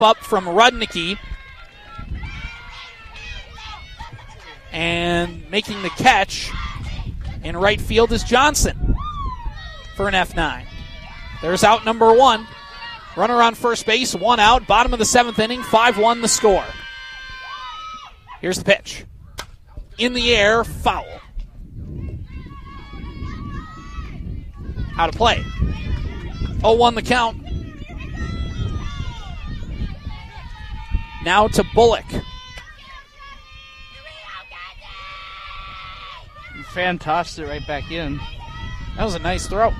up from Rudnicki. And making the catch in right field is Johnson for an F9. There's out number 1. Runner on first base, 1 out. Bottom of the 7th inning, 5-1 the score. Here's the pitch. In the air, foul. Out of play. 0-1 the count. Now to Bullock. Fan tossed it right back in. That was a nice throw.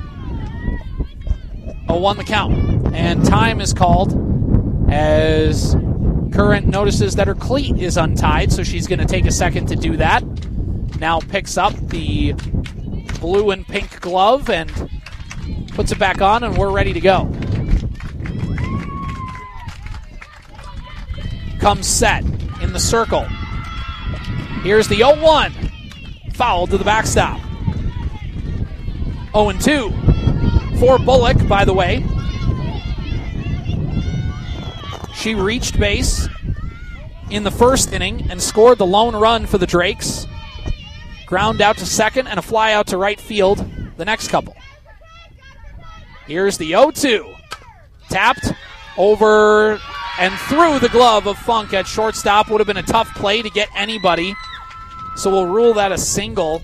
0-1 the count. And time is called as Current notices that her cleat is untied, so she's going to take a second to do that. Now picks up the blue and pink glove and puts it back on, and we're ready to go. Comes set in the circle. Here's the 0-1. Foul to the backstop. 0-2 for Bullock, by the way. She reached base in the first inning and scored the lone run for the Drakes. Ground out to second and a fly out to right field the next couple. Here's the 0-2. Tapped over and through the glove of Funk at shortstop. Would have been a tough play to get anybody. So we'll rule that a single.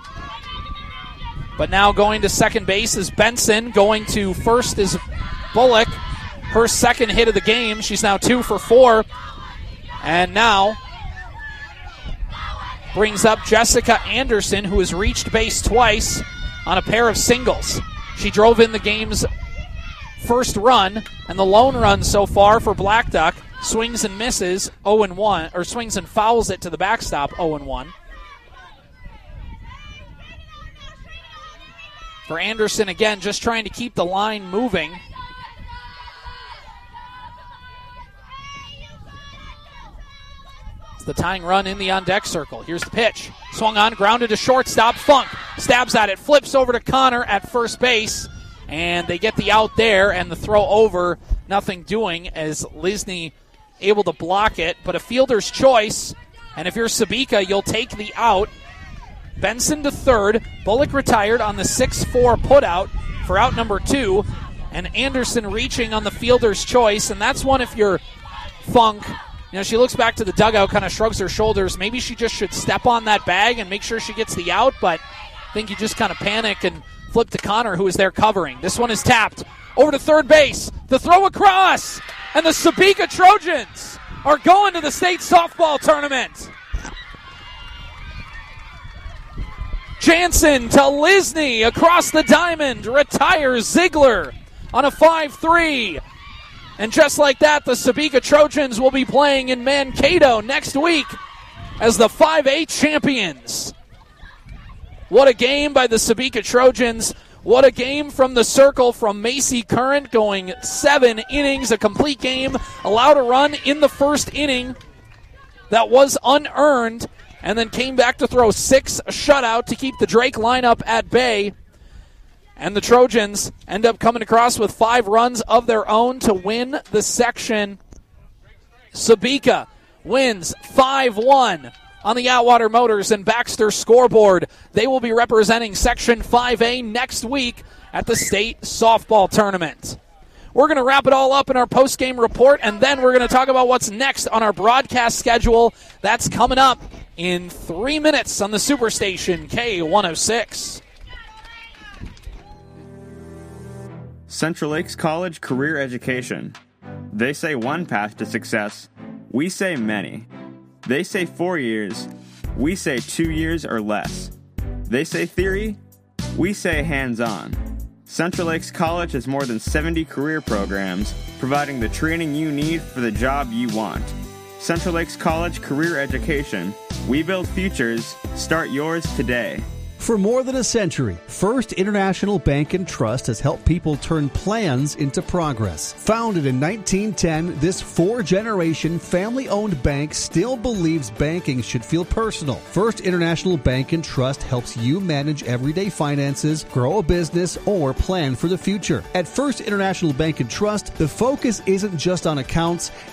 But now going to second base is Benson. Going to first is Bullock. Her second hit of the game. She's now 2 for 4. And now brings up Jessica Anderson, who has reached base twice on a pair of singles. She drove in the game's first run, and the lone run so far for Black Duck. Swings and misses 0-1, or swings and fouls it to the backstop 0-1. For Anderson, again, just trying to keep the line moving. It's the tying run in the on-deck circle. Here's the pitch. Swung on, grounded to shortstop. Funk stabs at it, flips over to Connor at first base, and they get the out there, and the throw over, nothing doing as Lisney able to block it, but a fielder's choice, and if you're Sabika, you'll take the out. Benson to third. Bullock retired on the 6-4 putout for out number 2, and Anderson reaching on the fielder's choice, and that's one if you're Funk. You know, she looks back to the dugout, kind of shrugs her shoulders. Maybe she just should step on that bag and make sure she gets the out, but I think you just kind of panic and flip to Connor, who is there covering. This one is tapped over to third base. The throw across, and the Sabika Trojans are going to the state softball tournament. Jansen to Lisney across the diamond, retires Ziegler on a 5-3. And just like that, the Sabika Trojans will be playing in Mankato next week as the 5A champions. What a game by the Sabika Trojans. What a game from the circle from Macy Current, going 7 innings, a complete game, allowed a run in the first inning that was unearned, and then came back to throw 6 shutout to keep the Drake lineup at bay. And the Trojans end up coming across with 5 runs of their own to win the section. Sabika wins 5-1 on the Atwater Motors and Baxter scoreboard. They will be representing Section 5A next week at the state softball tournament. We're going to wrap it all up in our post-game report, and then we're going to talk about what's next on our broadcast schedule. That's coming up in 3 minutes on the Superstation K106. Central Lakes College Career Education. They say one path to success. We say many. They say 4 years. We say 2 years or less. They say theory. We say hands-on. Central Lakes College has more than 70 career programs, providing the training you need for the job you want. Central Lakes College Career Education. We build futures. Start yours today. For more than a century, First International Bank and Trust has helped people turn plans into progress. Founded in 1910, this four-generation family-owned bank still believes banking should feel personal. First International Bank and Trust helps you manage everyday finances, grow a business, or plan for the future. At First International Bank and Trust, the focus isn't just on accounts,